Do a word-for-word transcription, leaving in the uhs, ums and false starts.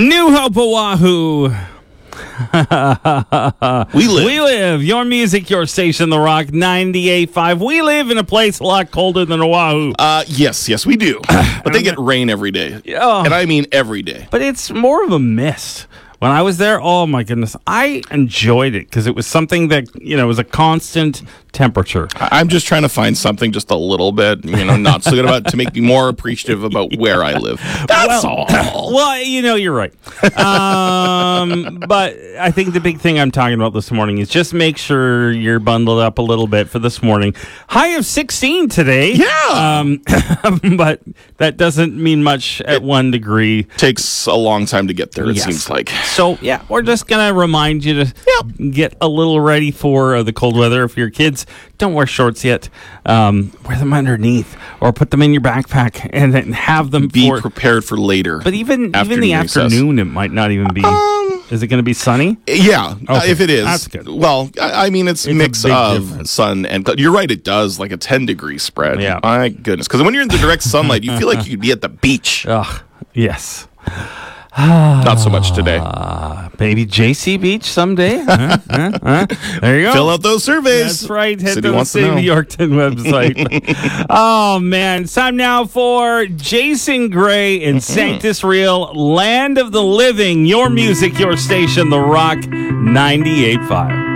New Hope, Oahu. We live. We live. Your music, your station, The Rock ninety-eight point five. We live in a place a lot colder than Oahu. Uh, yes, yes, we do. But they get rain every day. Oh. And I mean every day. But it's more of a mist. When I was there, oh my goodness, I enjoyed it because it was something that, you know, was a constant temperature. I- I'm just trying to find something just a little bit, you know, not so good about to make me more appreciative about where I live. That's well, all. Well, you know, you're right. Um, but I think the big thing I'm talking about this morning is just make sure you're bundled up a little bit for this morning. High of sixteen today. Yeah. Um, but that doesn't mean much at it one degree. Takes a long time to get there, it Yes. seems like. So, yeah, we're just going to remind you to Yep. get a little ready for uh, the cold weather. If your kids don't wear shorts yet, um, wear them underneath or put them in your backpack and then have them Be for... prepared for later. But even afternoon even the recess. afternoon, it might not even be. Um, Is it going to be sunny? Yeah, uh, Okay. if it is. That's good. Well, I, I mean, it's, It's a a mix big of difference. sun and cloud. You're right, it does, like a ten-degree spread. Yeah. My goodness. Because when you're in the direct sunlight, you feel like you could be at the beach. Ugh, yes. Not so much today. Uh, maybe J C Beach someday. Huh? Huh? Huh? There you go. Fill out those surveys. That's right. Head City to the wants to City of know. Yorkton website. Oh, man. It's time now for Jason Gray in Sanctus Real, Land of the Living. Your music, your station, The Rock ninety-eight point five.